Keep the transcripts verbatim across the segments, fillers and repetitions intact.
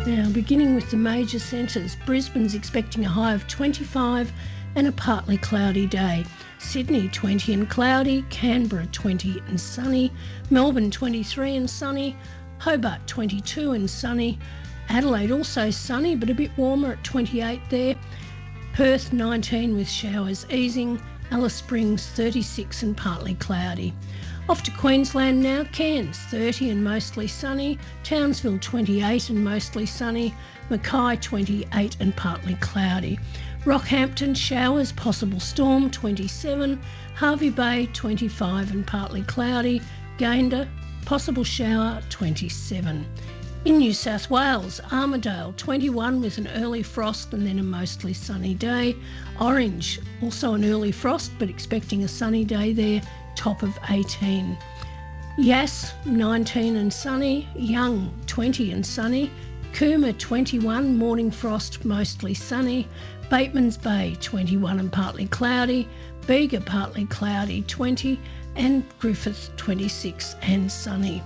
Now, beginning with the major centres, Brisbane's expecting a high of twenty-five and a partly cloudy day. Sydney twenty and cloudy, Canberra twenty and sunny, Melbourne twenty-three and sunny, Hobart twenty-two and sunny, Adelaide also sunny but a bit warmer at twenty-eight there, Perth nineteen with showers easing, Alice Springs thirty-six and partly cloudy. Off to Queensland now, Cairns thirty and mostly sunny, Townsville twenty-eight and mostly sunny, Mackay twenty-eight and partly cloudy. Rockhampton showers, possible storm twenty-seven, Hervey Bay twenty-five and partly cloudy, Gayndah possible shower twenty-seven. In New South Wales, Armidale twenty-one with an early frost and then a mostly sunny day. Orange, also an early frost but expecting a sunny day there, top of eighteen. Yass nineteen and sunny, Young twenty and sunny, Cooma twenty-one, morning frost mostly sunny, Batemans Bay twenty-one and partly cloudy, Bega partly cloudy twenty, and Griffith twenty-six and sunny.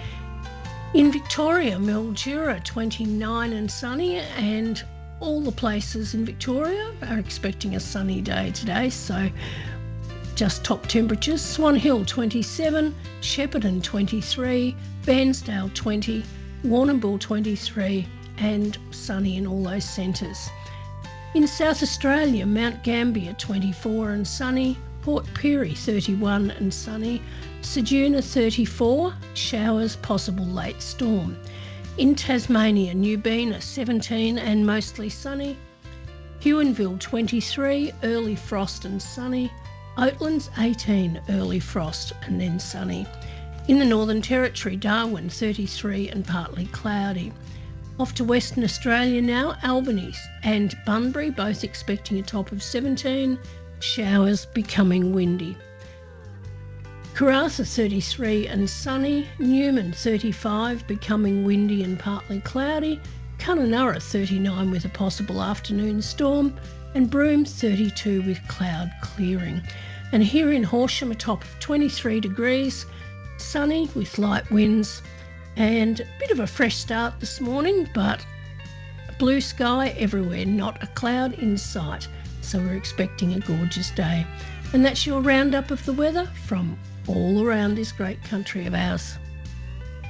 In Victoria, Mildura twenty-nine and sunny, and all the places in Victoria are expecting a sunny day today, so just top temperatures. Swan Hill twenty-seven, Shepparton twenty-three, Bairnsdale twenty, Warrnambool twenty-three, and sunny in all those centres. In South Australia, Mount Gambier twenty-four and sunny, Port Pirie thirty-one and sunny, Ceduna thirty-four, showers, possible late storm. In Tasmania, Newbena seventeen and mostly sunny, Huonville twenty-three, early frost and sunny, Oatlands eighteen, early frost and then sunny. In the Northern Territory, Darwin thirty-three and partly cloudy. Off to Western Australia now, Albany and Bunbury both expecting a top of seventeen, showers becoming windy. Karratha thirty-three and sunny, Newman thirty-five becoming windy and partly cloudy, Kununurra thirty-nine with a possible afternoon storm, and Broome thirty-two with cloud clearing. And here in Horsham, a top of twenty-three degrees, sunny with light winds, and a bit of a fresh start this morning, but blue sky everywhere, not a cloud in sight. So we're expecting a gorgeous day. And that's your roundup of the weather from all around this great country of ours.